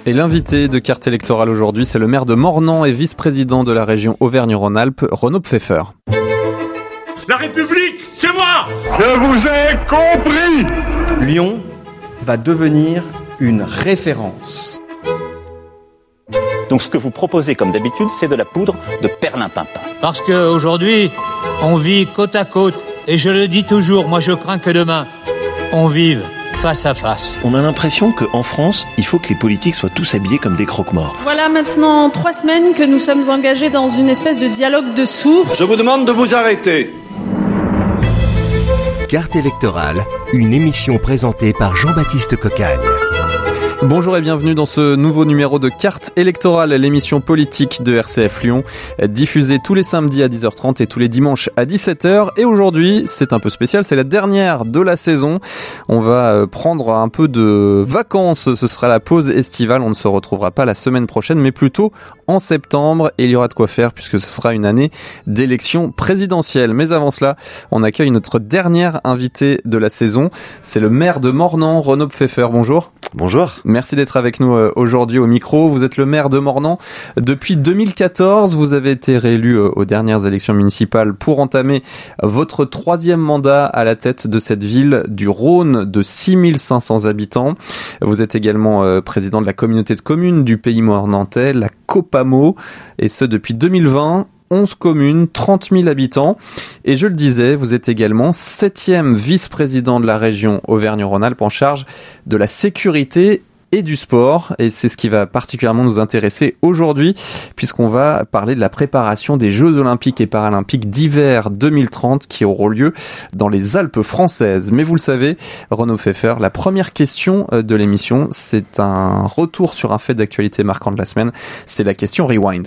Et l'invité de Carte électorale aujourd'hui, c'est le maire de Mornan et vice-président de la région Auvergne-Rhône-Alpes, Renaud Pfeffer. La République, c'est moi! Je vous ai compris! Lyon va devenir une référence. Donc ce que vous proposez comme d'habitude, c'est de la poudre de perlimpinpin. Parce qu'aujourd'hui, on vit côte à côte. Et je le dis toujours, moi je crains que demain, on vive face à face. On a l'impression qu'en France, il faut que les politiques soient tous habillés comme des croque-morts. Voilà maintenant 3 semaines que nous sommes engagés dans une espèce de dialogue de sourds. Je vous demande de vous arrêter. Carte électorale, une émission présentée par Jean-Baptiste Cocagne. Bonjour et bienvenue dans ce nouveau numéro de Carte électorale, l'émission politique de RCF Lyon, diffusée tous les samedis à 10h30 et tous les dimanches à 17h. Et aujourd'hui, c'est un peu spécial, c'est la dernière de la saison. On va prendre un peu de vacances, ce sera la pause estivale. On ne se retrouvera pas la semaine prochaine, mais plutôt en septembre. Et il y aura de quoi faire puisque ce sera une année d'élection présidentielle. Mais avant cela, on accueille notre dernière invité de la saison. C'est le maire de Mornan, Renaud Pfeffer. Bonjour. Bonjour. Merci d'être avec nous aujourd'hui au micro. Vous êtes le maire de Mornan depuis 2014. Vous avez été réélu aux dernières élections municipales pour entamer votre 3e mandat à la tête de cette ville du Rhône de 6500 habitants. Vous êtes également président de la communauté de communes du Pays Mornantais, la COPAMO, et ce depuis 2020. 11 communes, 30 000 habitants. Et je le disais, vous êtes également 7e vice-président de la région Auvergne-Rhône-Alpes en charge de la sécurité et du sport. Et c'est ce qui va particulièrement nous intéresser aujourd'hui, puisqu'on va parler de la préparation des Jeux Olympiques et Paralympiques d'hiver 2030 qui auront lieu dans les Alpes françaises. Mais vous le savez, Renaud Pfeffer, la première question de l'émission, c'est un retour sur un fait d'actualité marquant de la semaine. C'est la question Rewind.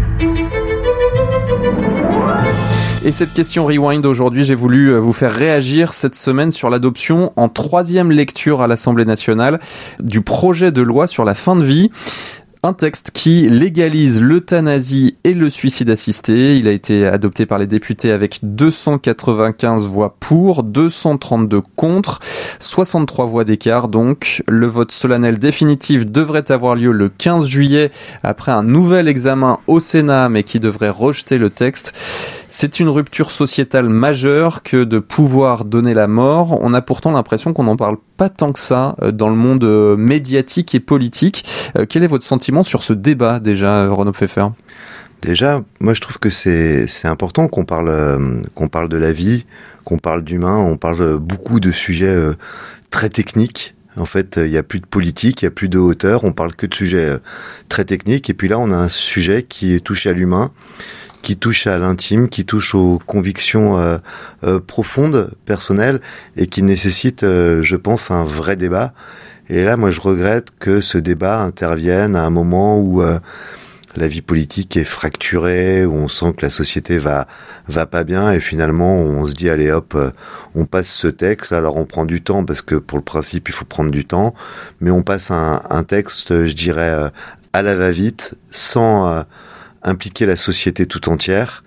Et cette question Rewind aujourd'hui, j'ai voulu vous faire réagir cette semaine sur l'adoption en 3e lecture à l'Assemblée nationale du projet de loi sur la fin de vie. Un texte qui légalise l'euthanasie et le suicide assisté. Il a été adopté par les députés avec 295 voix pour, 232 contre, 63 voix d'écart. Donc, le vote solennel définitif devrait avoir lieu le 15 juillet après un nouvel examen au Sénat, mais qui devrait rejeter le texte. C'est une rupture sociétale majeure que de pouvoir donner la mort. On a pourtant l'impression qu'on n'en parle pas tant que ça dans le monde médiatique et politique. Quel est votre sentiment sur ce débat déjà, Renaud Pfeffer ? Déjà, moi je trouve que c'est important qu'on parle de la vie, qu'on parle d'humain, on parle beaucoup de sujets très techniques. En fait, il n'y a plus de politique, il n'y a plus de hauteur, on parle que de sujets très techniques. Et puis là, on a un sujet qui touche à l'humain, qui touche à l'intime, qui touche aux convictions profondes, personnelles, et qui nécessite, je pense, un vrai débat. Et là, moi, je regrette que ce débat intervienne à un moment où la vie politique est fracturée, où on sent que la société va pas bien, et finalement, on se dit, allez hop, on passe ce texte. Alors, on prend du temps, parce que pour le principe, il faut prendre du temps, mais on passe un texte, je dirais, à la va-vite, sans impliquer la société tout entière.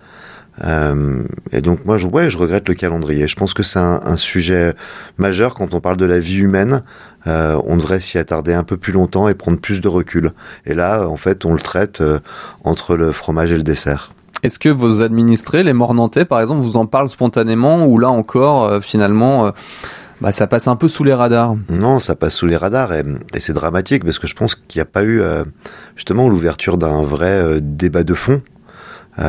Et donc moi je regrette le calendrier. Je pense que c'est un sujet majeur quand on parle de la vie humaine. On devrait s'y attarder un peu plus longtemps et prendre plus de recul. Et là, en fait, on le traite entre le fromage et le dessert. Est-ce que vos administrés, les Mornantais par exemple, vous en parlent spontanément, ou là encore, finalement, ça passe un peu sous les radars? Non, ça passe sous les radars, et c'est dramatique, parce que je pense qu'il n'y a pas eu justement l'ouverture d'un vrai débat de fond. Il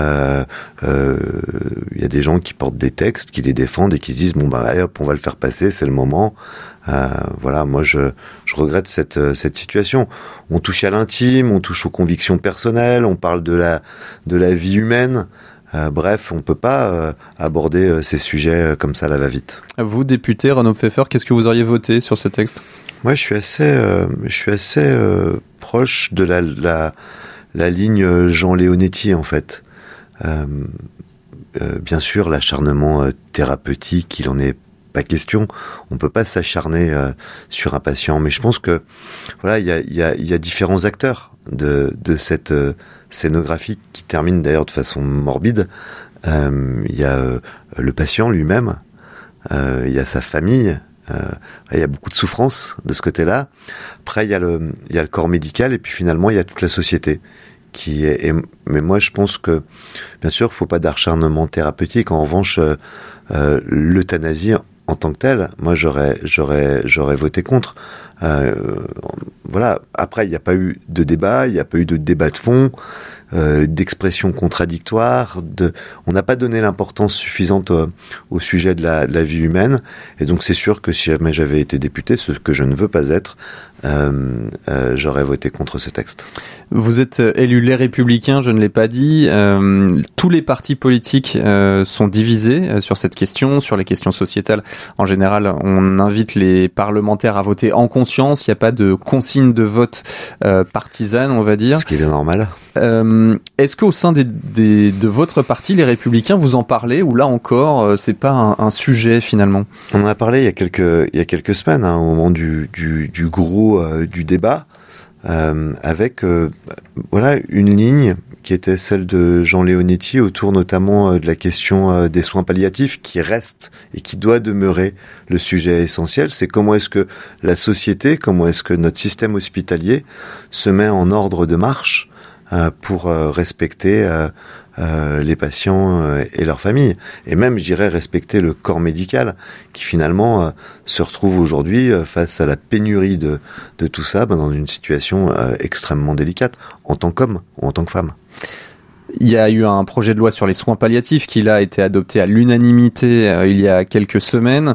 y a des gens qui portent des textes, qui les défendent et qui se disent allez hop, on va le faire passer, c'est le moment. Voilà, moi je regrette cette situation. On touche à l'intime, on touche aux convictions personnelles, on parle de la vie humaine. Bref, on peut pas aborder ces sujets comme ça à la va-vite. Vous, député Renaud Pfeffer, qu'est-ce que vous auriez voté sur ce texte ? Moi, je suis assez proche de la ligne Jean Leonetti, en fait. Bien sûr, l'acharnement thérapeutique, il en est pas question. On peut pas s'acharner sur un patient, mais je pense que voilà, il y a différents acteurs de cette scénographie qui termine d'ailleurs de façon morbide. Il y a le patient lui-même, il y a sa famille, Il y a beaucoup de souffrance de ce côté-là. Après, il y a le corps médical et puis finalement, il y a toute la société. Mais moi, je pense que, bien sûr, il ne faut pas d'acharnement thérapeutique. En revanche, l'euthanasie en tant que telle, moi, j'aurais voté contre. Voilà. Après, il n'y a pas eu de débat, il n'y a pas eu de débat de fond, d'expressions contradictoires. On n'a pas donné l'importance suffisante au sujet de la vie humaine. Et donc, c'est sûr que si jamais j'avais été député, ce que je ne veux pas être, j'aurais voté contre ce texte. Vous êtes élu Les Républicains, je ne l'ai pas dit. Tous les partis politiques sont divisés sur cette question, sur les questions sociétales. En général, on invite les parlementaires à voter en conscience. Il n'y a pas de consigne de vote partisane, on va dire. Ce qui est normal. Est-ce qu'au sein de votre parti, Les Républicains, vous en parlez, ou là encore, c'est pas un sujet finalement? On en a parlé il y a quelques semaines, au moment du gros du débat, avec voilà une ligne qui était celle de Jean Leonetti autour notamment de la question des soins palliatifs, qui reste et qui doit demeurer le sujet essentiel. C'est comment est-ce que la société, comment est-ce que notre système hospitalier se met en ordre de marche pour respecter les patients et leurs familles, et même, je dirais, respecter le corps médical qui finalement se retrouve aujourd'hui face à la pénurie de tout ça, dans une situation extrêmement délicate en tant qu'homme ou en tant que femme. Il y a eu un projet de loi sur les soins palliatifs qui a été adopté à l'unanimité il y a quelques semaines.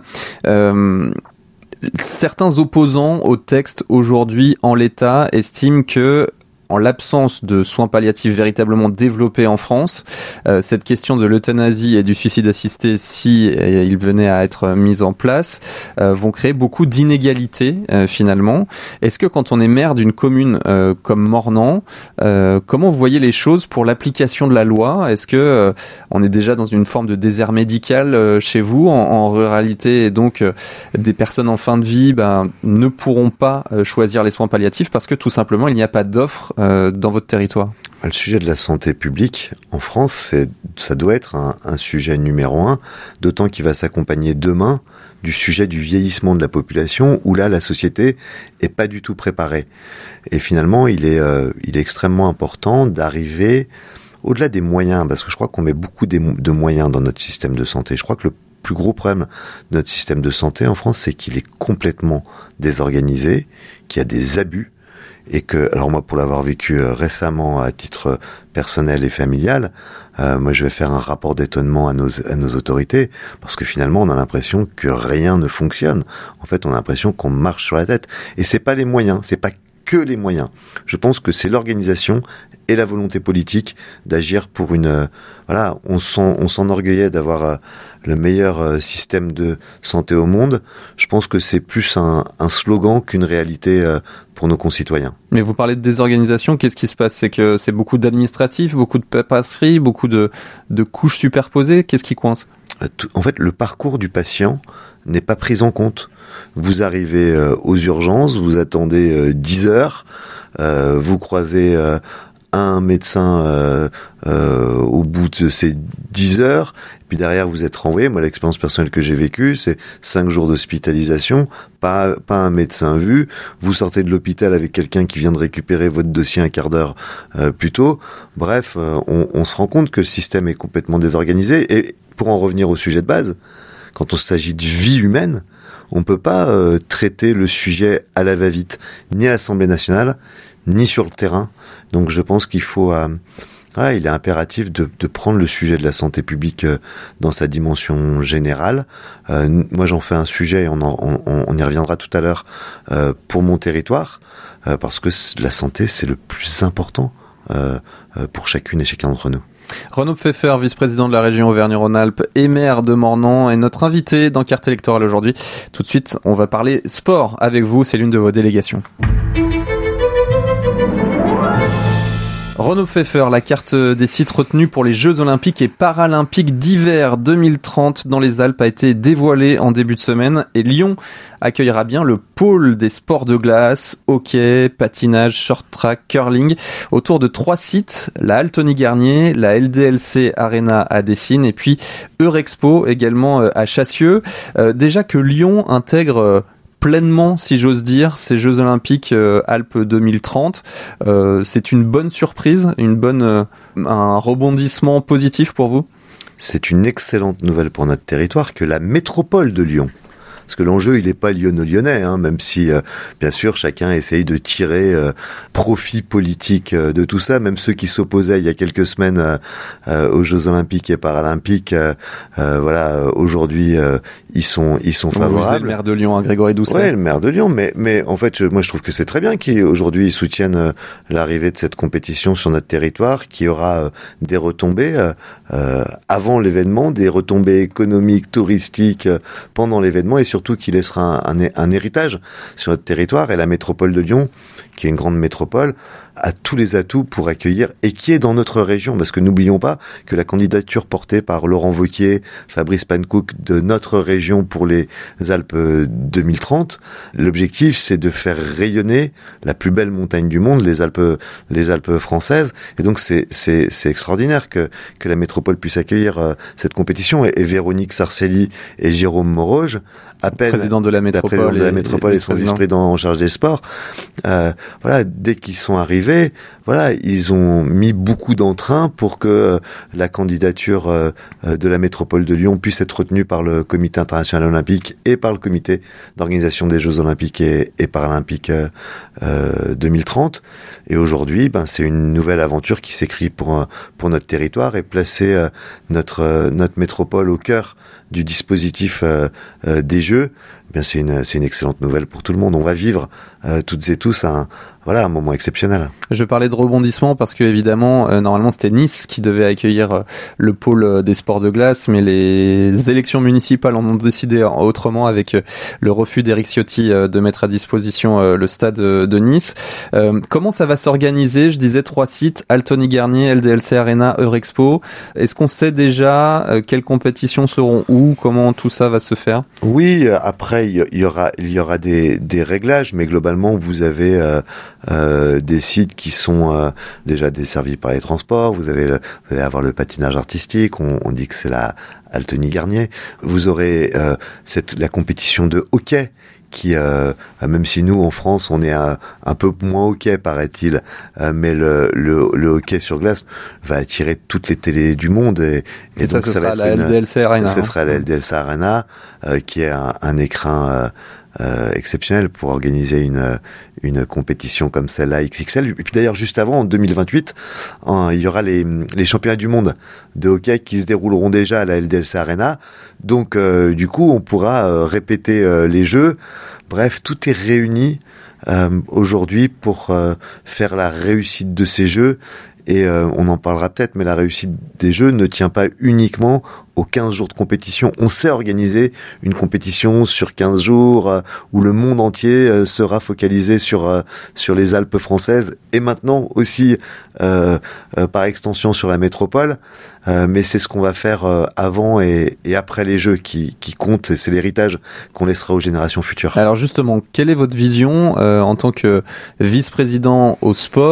Certains opposants au texte aujourd'hui en l'état estiment que, en l'absence de soins palliatifs véritablement développés en France, cette question de l'euthanasie et du suicide assisté, si il venait à être mis en place, vont créer beaucoup d'inégalités finalement. Est-ce que quand on est maire d'une commune comme Mornan, comment vous voyez les choses pour l'application de la loi? Est-ce que on est déjà dans une forme de désert médical chez vous en ruralité, et donc des personnes en fin de vie ne pourront pas choisir les soins palliatifs parce que tout simplement il n'y a pas d'offre dans votre territoire? Le sujet de la santé publique en France, ça doit être un sujet numéro 1, d'autant qu'il va s'accompagner demain du sujet du vieillissement de la population, où là la société est pas du tout préparée. Et finalement, il est extrêmement important d'arriver au-delà des moyens, parce que je crois qu'on met beaucoup de moyens dans notre système de santé. Je crois que le plus gros problème de notre système de santé en France, c'est qu'il est complètement désorganisé, qu'il y a des abus. Et que, alors moi, pour l'avoir vécu récemment à titre personnel et familial, moi je vais faire un rapport d'étonnement à nos autorités, parce que finalement on a l'impression que rien ne fonctionne. En fait, on a l'impression qu'on marche sur la tête. Et c'est pas les moyens, c'est pas que les moyens. Je pense que c'est l'organisation et la volonté politique d'agir pour une... Voilà, on s'enorgueillait d'avoir le meilleur système de santé au monde. Je pense que c'est plus un slogan qu'une réalité pour nos concitoyens. Mais vous parlez de désorganisation, qu'est-ce qui se passe? C'est que c'est beaucoup d'administratifs, beaucoup de papasserie, beaucoup de couches superposées. Qu'est-ce qui coince? En fait, le parcours du patient n'est pas pris en compte. Vous arrivez aux urgences, vous attendez 10 heures, vous croisez un médecin au bout de ces 10 heures, puis derrière vous êtes renvoyé. Moi, l'expérience personnelle que j'ai vécue, c'est 5 jours d'hospitalisation, pas un médecin vu. Vous sortez de l'hôpital avec quelqu'un qui vient de récupérer votre dossier un quart d'heure plus tôt. Bref, on se rend compte que le système est complètement désorganisé. Et pour en revenir au sujet de base, quand il s'agit de vie humaine, on peut pas traiter le sujet à la va-vite, ni à l'Assemblée nationale, ni sur le terrain. Donc je pense qu'il faut... il est impératif de prendre le sujet de la santé publique dans sa dimension générale. Moi, j'en fais un sujet, et on y reviendra tout à l'heure, pour mon territoire, parce que la santé, c'est le plus important pour chacune et chacun d'entre nous. Renaud Pfeffer, vice-président de la région Auvergne-Rhône-Alpes et maire de Mornan, est notre invité dans Carte électorale aujourd'hui. Tout de suite, on va parler sport avec vous, c'est l'une de vos délégations. Renaud Pfeffer, la carte des sites retenus pour les Jeux Olympiques et Paralympiques d'hiver 2030 dans les Alpes a été dévoilée en début de semaine et Lyon accueillera bien le pôle des sports de glace, hockey, patinage, short track, curling, autour de 3 sites, la Altony-Garnier, la LDLC Arena à Dessines et puis Eurexpo également à Chassieux. Déjà que Lyon intègre pleinement, si j'ose dire, ces Jeux Olympiques Alpes 2030. C'est une bonne surprise, un rebondissement positif pour vous ? C'est une excellente nouvelle pour notre territoire que la métropole de Lyon, parce que l'enjeu, il n'est pas lyonno-lyonnais, même si, bien sûr, chacun essaye de tirer profit politique de tout ça. Même ceux qui s'opposaient il y a quelques semaines aux Jeux Olympiques et Paralympiques, aujourd'hui, ils sont favorables. Vous êtes le maire de Lyon, Grégory Doucet. Ouais, le maire de Lyon, mais en fait, moi, je trouve que c'est très bien qu'aujourd'hui, ils soutiennent l'arrivée de cette compétition sur notre territoire, qui aura des retombées avant l'événement, des retombées économiques, touristiques pendant l'événement, et surtout qui laissera un héritage sur notre territoire. Et la métropole de Lyon, qui est une grande métropole, a tous les atouts pour accueillir, et qui est dans notre région, parce que n'oublions pas que la candidature portée par Laurent Wauquiez, Fabrice Pankouk de notre région pour les Alpes 2030, l'objectif c'est de faire rayonner la plus belle montagne du monde, les Alpes françaises, et donc c'est extraordinaire que la métropole puisse accueillir cette compétition, et Véronique Sarcelli et Jérôme Moroge, à peine président de la métropole, et son vice-président en charge des sports, dès qu'ils sont arrivés, ils ont mis beaucoup d'entrain pour que la candidature de la métropole de Lyon puisse être retenue par le Comité international olympique et par le Comité d'organisation des Jeux olympiques et Paralympiques 2030. Et aujourd'hui, c'est une nouvelle aventure qui s'écrit pour notre territoire, et placer notre métropole au cœur du dispositif des Jeux, c'est une excellente nouvelle pour tout le monde. On va vivre toutes et tous un moment exceptionnel. Je parlais de rebondissement parce que évidemment, normalement c'était Nice qui devait accueillir le pôle des sports de glace, mais les élections municipales en ont décidé autrement avec le refus d'Éric Ciotti de mettre à disposition le stade de Nice. Comment ça va s'organiser ? Je disais 3 sites, Altony-Garnier, LDLC Arena, Eurexpo. Est-ce qu'on sait déjà quelles compétitions seront où ? Comment tout ça va se faire ? Oui, après il y aura des réglages, mais globalement vous avez des sites qui sont déjà desservis par les transports. Vous allez avoir le patinage artistique. On dit que c'est la Altony-Garnier. Vous aurez la compétition de hockey qui, même si nous en France on est un peu moins hockey paraît-il, mais le hockey sur glace va attirer toutes les télés du monde, et donc ça sera la LDLC Arena. Ce sera la LDLC Arena qui est un écrin exceptionnel pour organiser une compétition comme celle-là XXL. Et puis d'ailleurs, juste avant, en 2028, il y aura les championnats du monde de hockey qui se dérouleront déjà à la LDLC Arena. Donc, du coup, on pourra répéter les Jeux. Bref, tout est réuni aujourd'hui pour faire la réussite de ces Jeux. Et on en parlera peut-être, mais la réussite des Jeux ne tient pas uniquement aux 15 jours de compétition. On sait organiser une compétition sur 15 jours où le monde entier sera focalisé sur les Alpes françaises, et maintenant aussi par extension sur la métropole. Mais c'est ce qu'on va faire avant et après les Jeux qui compte, et c'est l'héritage qu'on laissera aux générations futures. Alors justement, quelle est votre vision en tant que vice-président au sport ?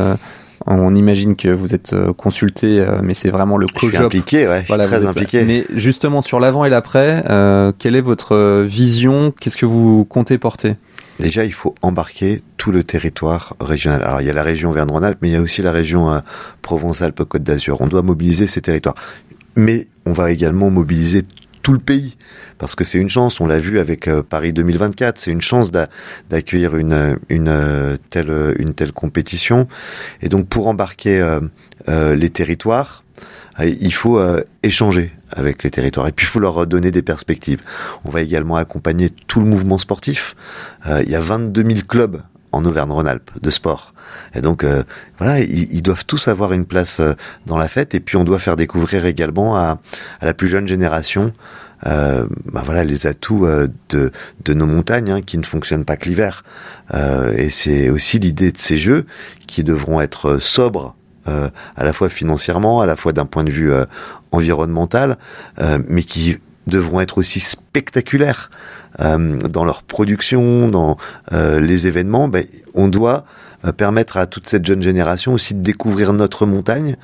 On imagine que vous êtes consulté, mais c'est vraiment le co-job. Je suis impliqué, très impliqué. Mais justement, sur l'avant et l'après, quelle est votre vision ? Qu'est-ce que vous comptez porter ? Déjà, il faut embarquer tout le territoire régional. Alors, il y a la région Auvergne-Rhône-Alpes, mais il y a aussi la région Provence-Alpes-Côte d'Azur. On doit mobiliser ces territoires. Mais on va également mobiliser tout le pays, parce que c'est une chance, on l'a vu avec Paris 2024, c'est une chance d'accueillir une telle compétition. Et donc pour embarquer les territoires, il faut échanger avec les territoires, et puis il faut leur donner des perspectives. On va également accompagner tout le mouvement sportif. Il y a 22 000 clubs en Auvergne-Rhône-Alpes de sport. Et donc ils doivent tous avoir une place dans la fête, et puis on doit faire découvrir également à la plus jeune génération voilà les atouts de nos montagnes qui ne fonctionnent pas que l'hiver. Et c'est aussi l'idée de ces jeux qui devront être sobres à la fois financièrement, à la fois d'un point de vue environnemental, mais qui devront être aussi spectaculaires dans leur production, dans les événements. On doit permettre à toute cette jeune génération aussi de découvrir notre montagne.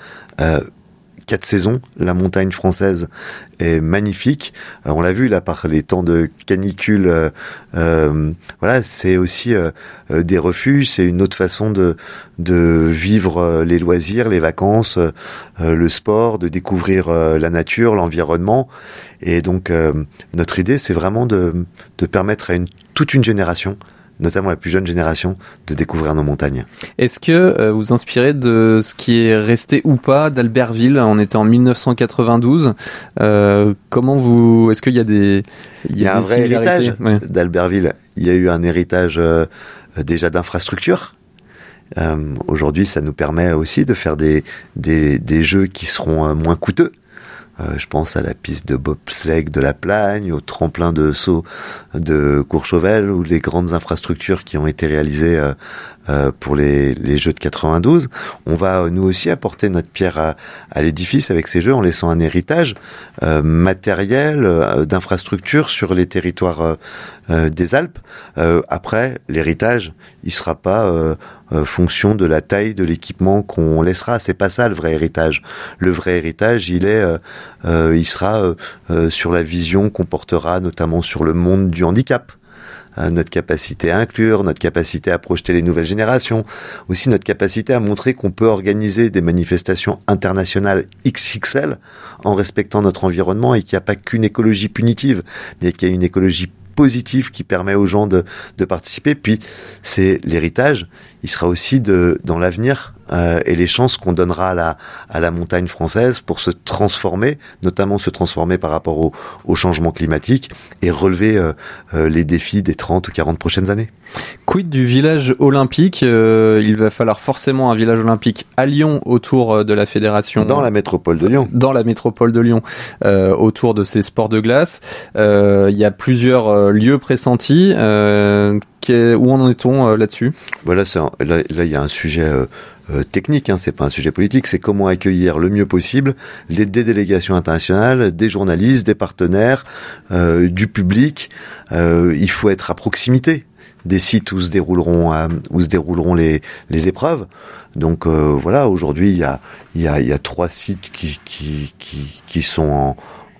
4 saisons, la montagne française est magnifique. On l'a vu là par les temps de canicule. Voilà, c'est aussi des refuges. C'est une autre façon de vivre les loisirs, les vacances, le sport, de découvrir la nature, l'environnement. Et donc notre idée, c'est vraiment de permettre à toute une génération, notamment la plus jeune génération, de découvrir nos montagnes. Est-ce que vous inspirez de ce qui est resté ou pas d'Albertville? On était en 1992. Est-ce qu'il y a des Il y a un vrai héritage d'Albertville. Il y a eu un héritage déjà d'infrastructure. Aujourd'hui, ça nous permet aussi de faire des jeux qui seront moins coûteux. Je pense à la piste de bobsleigh de la Plagne, au tremplin de saut de Courchevel, ou les grandes infrastructures qui ont été réalisées pour les Jeux de 92. On va nous aussi apporter notre pierre à l'édifice avec ces jeux en laissant un héritage matériel d'infrastructures sur les territoires des Alpes. Après, l'héritage, il sera pas fonction de la taille de l'équipement qu'on laissera. C'est pas ça le vrai héritage. Le vrai héritage, il sera sur la vision qu'on portera notamment sur le monde du handicap. Notre capacité à inclure, notre capacité à projeter les nouvelles générations, aussi notre capacité à montrer qu'on peut organiser des manifestations internationales XXL en respectant notre environnement et qu'il n'y a pas qu'une écologie punitive, mais qu'il y a une écologie positive qui permet aux gens de participer. Puis c'est l'héritage, il sera aussi dans l'avenir et les chances qu'on donnera à la montagne française pour se transformer, notamment se transformer par rapport au changement climatique et relever les défis des 30 ou 40 prochaines années. Quid du village olympique? Il va falloir forcément un village olympique à Lyon autour de la fédération. Dans la métropole de Lyon. Dans la métropole de Lyon, autour de ces sports de glace. Il y a plusieurs lieux pressentis. Où en est-on là-dessus? Voilà, là, il y a un sujet technique, c'est pas un sujet politique, c'est comment accueillir le mieux possible des délégations internationales, des journalistes, des partenaires, du public. Il faut être à proximité des sites où se dérouleront les épreuves. Donc voilà, aujourd'hui il y a 3 sites qui sont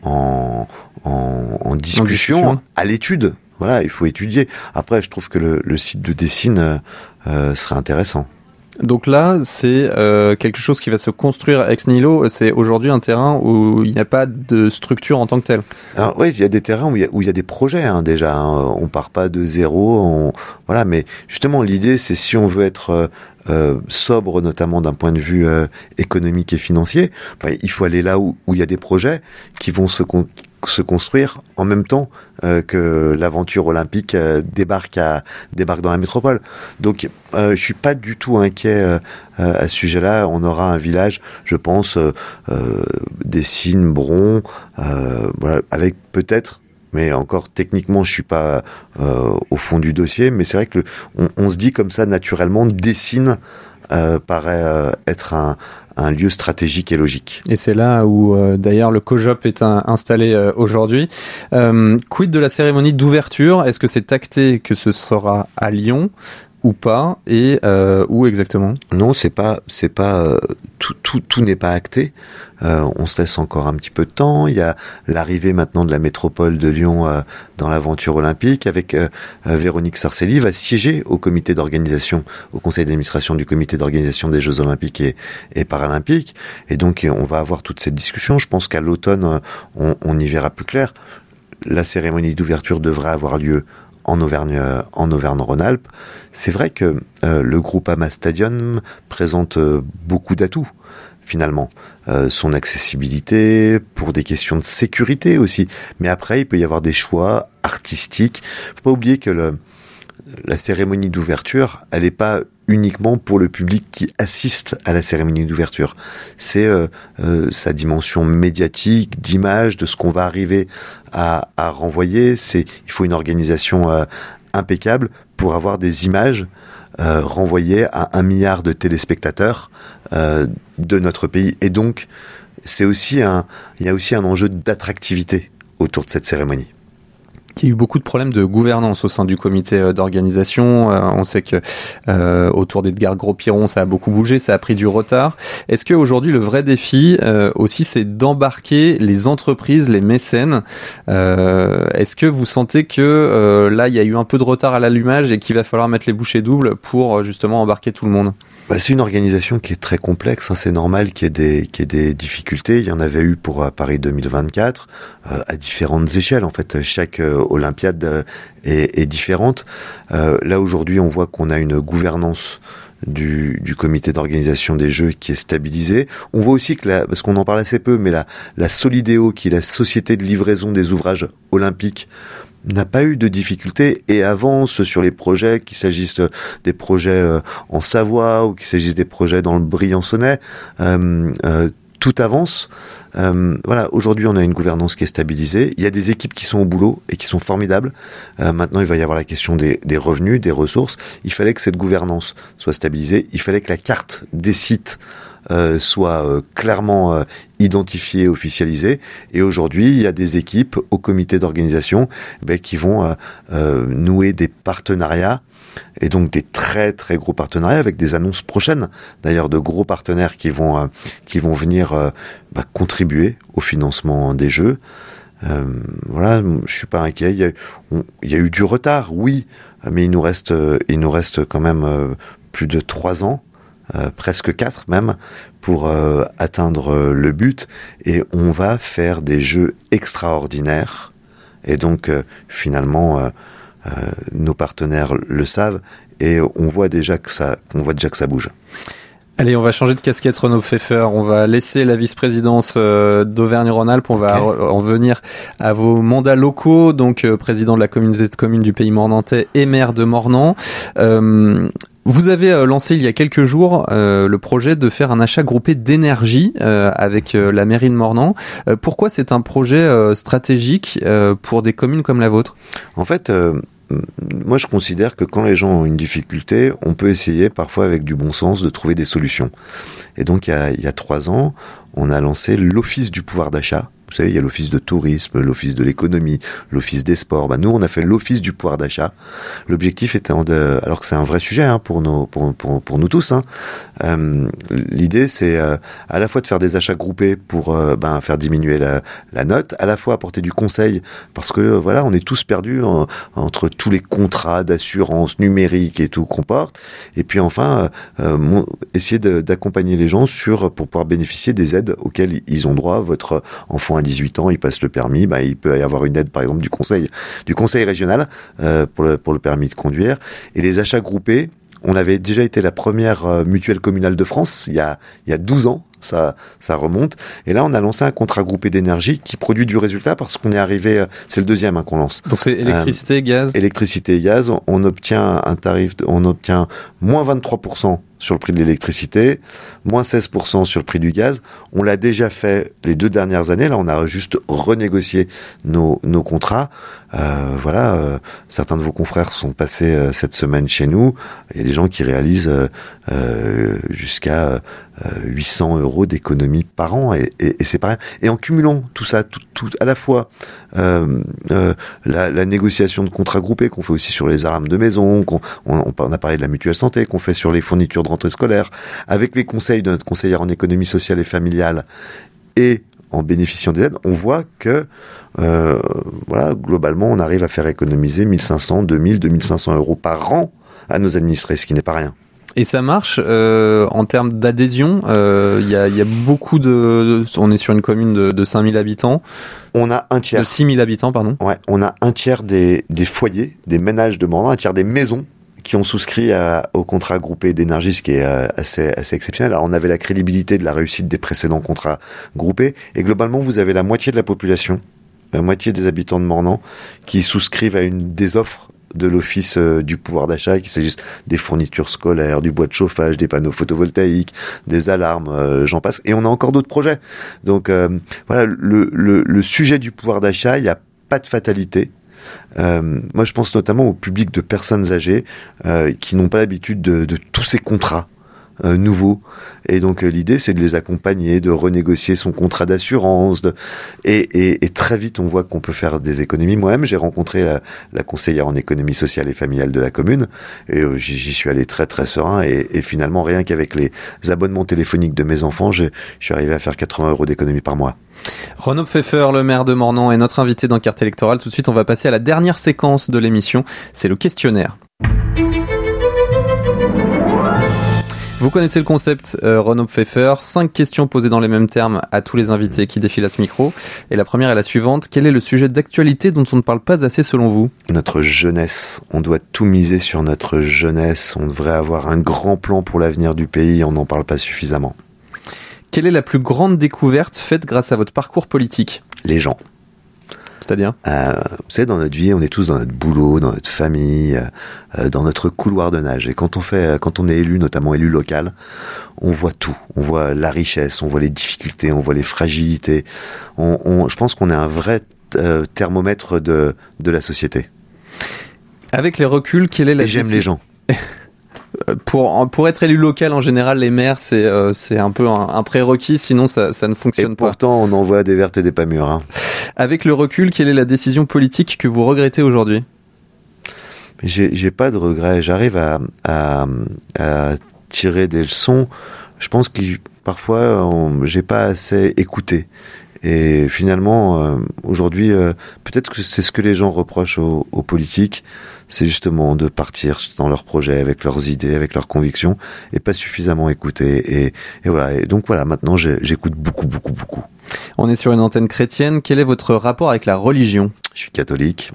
en discussion, à l'étude. Voilà, il faut étudier. Après, je trouve que le site de Dessines serait intéressant. Donc là, c'est quelque chose qui va se construire ex nihilo. C'est aujourd'hui un terrain où il n'y a pas de structure en tant que telle. Alors oui, il y a des terrains où il y a des projets déjà. On part pas de zéro. Voilà, mais justement, l'idée, c'est si on veut être sobre, notamment d'un point de vue économique et financier, il faut aller là où il y a des projets qui vont se construire en même temps que l'aventure olympique débarque dans la métropole. Donc je suis pas du tout inquiet à ce sujet-là. On aura un village, je pense, Dessines, Bron, voilà, avec peut-être, mais encore techniquement je suis pas au fond du dossier, mais c'est vrai que on se dit comme ça naturellement, Dessines paraît être un lieu stratégique et logique. Et c'est là où d'ailleurs le COJOP est installé aujourd'hui. Quid de la cérémonie d'ouverture? Est-ce que c'est acté que ce sera à Lyon ou pas, et où exactement? Non, c'est pas tout n'est pas acté. On se laisse encore un petit peu de temps. Il y a l'arrivée maintenant de la métropole de Lyon dans l'aventure olympique, avec Véronique Sarcelli va siéger au comité d'organisation, au conseil d'administration du comité d'organisation des Jeux olympiques et paralympiques. Et donc on va avoir toute cette discussion. Je pense qu'à l'automne on y verra plus clair. La cérémonie d'ouverture devrait avoir lieu en Auvergne-Rhône-Alpes. C'est vrai que le Groupama Stadium présente beaucoup d'atouts, finalement. Son accessibilité, pour des questions de sécurité aussi. Mais après, il peut y avoir des choix artistiques. Faut pas oublier que la cérémonie d'ouverture, elle n'est pas uniquement pour le public qui assiste à la cérémonie d'ouverture. C'est sa dimension médiatique, d'image, de ce qu'on va arriver à renvoyer. Il faut une organisation impeccable pour avoir des images renvoyées à 1 milliard de téléspectateurs de notre pays. Et donc, il y a aussi un enjeu d'attractivité autour de cette cérémonie. Il y a eu beaucoup de problèmes de gouvernance au sein du comité d'organisation. On sait que autour d'Edgar Gros-Piron, ça a beaucoup bougé, ça a pris du retard. Est-ce qu'aujourd'hui, le vrai défi aussi, c'est d'embarquer les entreprises, les mécènes? Est-ce que vous sentez que là, il y a eu un peu de retard à l'allumage et qu'il va falloir mettre les bouchées doubles pour justement embarquer tout le monde? C'est une organisation qui est très complexe, hein. C'est normal qu'il y ait des difficultés. Il y en avait eu pour Paris 2024 à différentes échelles. En fait, chaque Olympiade est différente. Là aujourd'hui, on voit qu'on a une gouvernance du comité d'organisation des Jeux qui est stabilisée. On voit aussi que parce qu'on en parle assez peu, mais la Solidéo, qui est la société de livraison des ouvrages olympiques, n'a pas eu de difficultés et avance sur les projets, qu'il s'agisse des projets en Savoie ou qu'il s'agisse des projets dans le Briançonnais. Tout avance. Voilà, aujourd'hui on a une gouvernance qui est stabilisée. Il y a des équipes qui sont au boulot et qui sont formidables. Maintenant il va y avoir la question des revenus, des ressources. Il fallait que cette gouvernance soit stabilisée. Il fallait que la carte des sites soit clairement identifiée, officialisée. Et aujourd'hui, il y a des équipes au comité d'organisation qui vont nouer des partenariats, et donc des très très gros partenariats avec des annonces prochaines. D'ailleurs, de gros partenaires qui vont venir contribuer au financement des Jeux. Voilà, je suis pas inquiet. Il y a eu du retard, oui, mais il nous reste quand même plus de 3 ans. Presque 4 même, pour atteindre le but, et on va faire des Jeux extraordinaires, et donc finalement nos partenaires le savent, et on voit déjà que ça bouge. Allez, on va changer de casquette, Renaud Pfeffer. On va laisser la vice-présidence d'Auvergne-Rhône-Alpes. On va en venir à vos mandats locaux, donc président de la communauté de communes du Pays Mornantais et maire de Mornan. Vous avez lancé il y a quelques jours le projet de faire un achat groupé d'énergie avec la mairie de Mornan. Pourquoi c'est un projet stratégique pour des communes comme la vôtre ? En fait, moi je considère que quand les gens ont une difficulté, on peut essayer parfois avec du bon sens de trouver des solutions. Et donc il y a 3 ans, on a lancé l'Office du pouvoir d'achat. Vous savez, il y a l'Office de tourisme, l'Office de l'économie, l'Office des sports. Nous, on a fait l'Office du pouvoir d'achat. L'objectif étant alors que c'est un vrai sujet pour nous tous. L'idée, c'est à la fois de faire des achats groupés pour faire diminuer la note, à la fois apporter du conseil parce que voilà, on est tous perdus entre tous les contrats d'assurance numérique et tout qu'on porte. Et puis enfin, essayer d'accompagner les gens pour pouvoir bénéficier des aides auxquelles ils ont droit. Votre enfant à 18 ans, il passe le permis, il peut y avoir une aide par exemple du conseil régional pour le permis de conduire. Et les achats groupés, on avait déjà été la première mutuelle communale de France il y a 12 ans. Ça remonte. Et là, on a lancé un contrat groupé d'énergie qui produit du résultat parce qu'on est arrivé, c'est le deuxième qu'on lance. Donc c'est électricité et gaz. Électricité et gaz. On obtient un tarif, on obtient moins 23% sur le prix de l'électricité, moins 16% sur le prix du gaz. On l'a déjà fait les 2 dernières années. Là, on a juste renégocié nos contrats. Certains de vos confrères sont passés cette semaine chez nous. Il y a des gens qui réalisent jusqu'à 800 € d'économie par an, et c'est pas rien. Et en cumulant tout ça, tout à la fois la négociation de contrats groupés qu'on fait aussi sur les alarmes de maison, on a parlé de la mutuelle santé, qu'on fait sur les fournitures de rentrée scolaire, avec les conseils de notre conseillère en économie sociale et familiale, et en bénéficiant des aides, on voit que globalement, on arrive à faire économiser 1500, 2000, 2500 € par an à nos administrés, ce qui n'est pas rien. Et ça marche en termes d'adhésion. Il y a beaucoup on est sur une commune de 5000 habitants. On a un tiers. De 6000 habitants, pardon. Ouais, on a un tiers des foyers, des ménages de Mornan, un tiers des maisons qui ont souscrit au contrat groupé d'énergie, ce qui est assez exceptionnel. Alors, on avait la crédibilité de la réussite des précédents contrats groupés. Et globalement, vous avez la moitié de la population, la moitié des habitants de Mornan, qui souscrivent à une des offres de l'office du pouvoir d'achat, qu'il s'agisse des fournitures scolaires, du bois de chauffage, des panneaux photovoltaïques, des alarmes, j'en passe. Et on a encore d'autres projets. Donc voilà, le sujet du pouvoir d'achat, il n'y a pas de fatalité. Moi, je pense notamment au public de personnes âgées qui n'ont pas l'habitude de tous ces contrats nouveaux. Et donc l'idée, c'est de les accompagner, de renégocier son contrat d'assurance. Et très vite, on voit qu'on peut faire des économies. Moi-même, j'ai rencontré la conseillère en économie sociale et familiale de la commune. Et j'y suis allé très très serein. Et finalement, rien qu'avec les abonnements téléphoniques de mes enfants, je suis arrivé à faire 80 € d'économie par mois. Renaud Pfeffer, le maire de Mornan, est notre invité dans Carte électorale. Tout de suite, on va passer à la dernière séquence de l'émission. C'est le questionnaire. Vous connaissez le concept, Renaud Pfeffer. 5 questions posées dans les mêmes termes à tous les invités qui défilent à ce micro. Et la première est la suivante. Quel est le sujet d'actualité dont on ne parle pas assez selon vous ? Notre jeunesse. On doit tout miser sur notre jeunesse. On devrait avoir un grand plan pour l'avenir du pays. On n'en parle pas suffisamment. Quelle est la plus grande découverte faite grâce à votre parcours politique ? Les gens. C'est-à-dire ? Vous savez, dans notre vie, on est tous dans notre boulot, dans notre famille, dans notre couloir de nage. Et quand on est élu, notamment élu local, on voit tout. On voit la richesse, on voit les difficultés, on voit les fragilités. Je pense qu'on est un vrai thermomètre de la société. Avec les reculs, quelle est la j'aime les gens. Pour être élu local, en général, les maires, c'est un peu un prérequis, sinon ça ne fonctionne pas. Et pourtant, on en voit des vertes et des pas mûres. Hein. Avec le recul, quelle est la décision politique que vous regrettez aujourd'hui ? J'ai pas de regrets. J'arrive à tirer des leçons. Je pense que parfois, j'ai pas assez écouté. Et finalement, aujourd'hui, peut-être que c'est ce que les gens reprochent aux politiques, c'est justement de partir dans leurs projets, avec leurs idées, avec leurs convictions, et pas suffisamment écouter. Et voilà. Et donc voilà, maintenant, j'écoute beaucoup. On est sur une antenne chrétienne. Quel est votre rapport avec la religion ? Je suis catholique.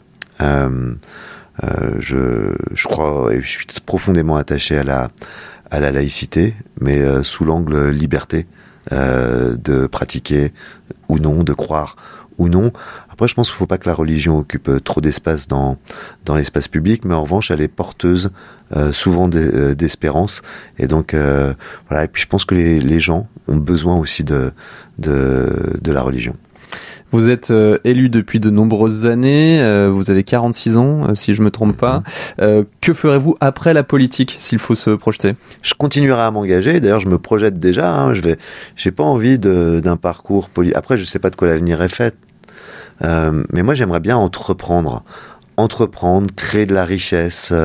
Je crois et je suis profondément attaché à la laïcité, mais sous l'angle liberté de pratiquer ou non, de croire ou non. Après, je pense qu'il ne faut pas que la religion occupe trop d'espace dans l'espace public, mais en revanche, elle est porteuse souvent d'espérance. Et donc, voilà. Et puis, je pense que les gens ont besoin aussi de la religion. Vous êtes élu depuis de nombreuses années, vous avez 46 ans, si je me trompe pas. Que ferez-vous après la politique, s'il faut se projeter ? Je continuerai à m'engager, d'ailleurs je me projette déjà, hein. J'ai pas envie d'un parcours politique. Après, je sais pas de quoi l'avenir est fait, mais moi j'aimerais bien entreprendre, créer de la richesse,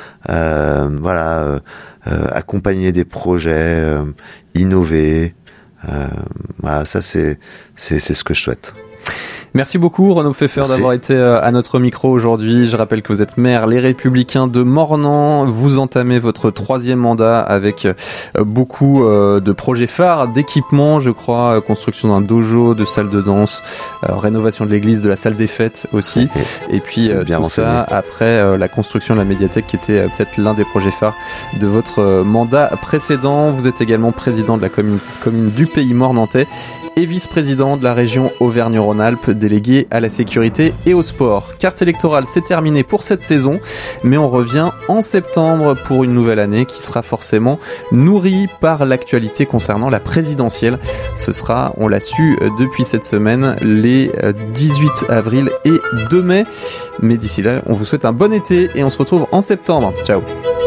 accompagner des projets, innover. Voilà, ça c'est ce que je souhaite. Merci beaucoup Renaud Pfeffer d'avoir été à notre micro aujourd'hui. Je rappelle que vous êtes maire Les Républicains de Mornan. Vous entamez votre 3e mandat avec beaucoup de projets phares, d'équipements, je crois, construction d'un dojo, de salle de danse, rénovation de l'église, de la salle des fêtes aussi. Et puis tout ça après la construction de la médiathèque qui était peut-être l'un des projets phares de votre mandat précédent. Vous êtes également président de la communauté de communes du Pays Mornantais et vice-président de la région Auvergne-Rhône-Alpes, délégué à la sécurité et au sport. Carte électorale, c'est terminé pour cette saison, mais on revient en septembre pour une nouvelle année qui sera forcément nourrie par l'actualité concernant la présidentielle. Ce sera, on l'a su depuis cette semaine, les 18 avril et 2 mai. Mais d'ici là, on vous souhaite un bon été et on se retrouve en septembre. Ciao.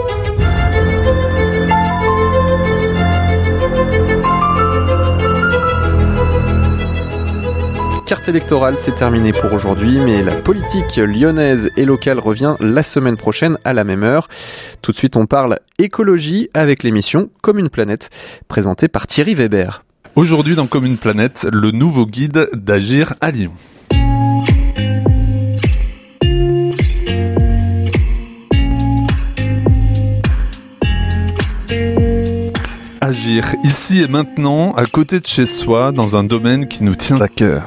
Carte électorale, c'est terminé pour aujourd'hui, mais la politique lyonnaise et locale revient la semaine prochaine à la même heure. Tout de suite, on parle écologie avec l'émission Comme une planète, présentée par Thierry Weber. Aujourd'hui dans Comme une planète, le nouveau guide d'Agir à Lyon. Agir ici et maintenant, à côté de chez soi, dans un domaine qui nous tient à cœur.